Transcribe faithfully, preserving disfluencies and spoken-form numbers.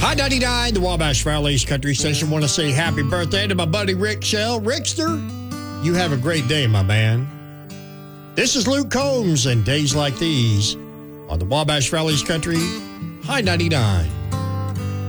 Hi, ninety-nine, the Wabash Valley's Country Station. Want to say happy birthday to my buddy Rick Shell. Rickster, you have a great day, my man. This is Luke Combs and Days Like These on the Wabash Valley's Country High ninety-nine.